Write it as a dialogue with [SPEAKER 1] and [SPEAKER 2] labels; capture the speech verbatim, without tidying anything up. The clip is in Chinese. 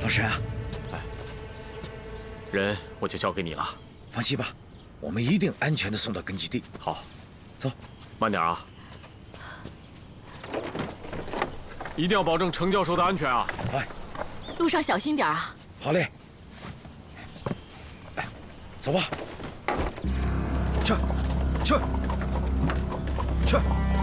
[SPEAKER 1] 老沈啊，
[SPEAKER 2] 哎，人我就交给你了。
[SPEAKER 1] 放心吧，我们一定安全的送到根据地。
[SPEAKER 2] 好，
[SPEAKER 1] 走，
[SPEAKER 2] 慢点啊，一定要保证程教授的安全啊！
[SPEAKER 1] 哎，
[SPEAKER 3] 路上小心点啊！
[SPEAKER 1] 好嘞，来，走吧，去，去，去。